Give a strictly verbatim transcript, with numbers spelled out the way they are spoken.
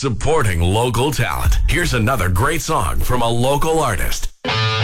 Supporting local talent. Here's another great song from a local artist.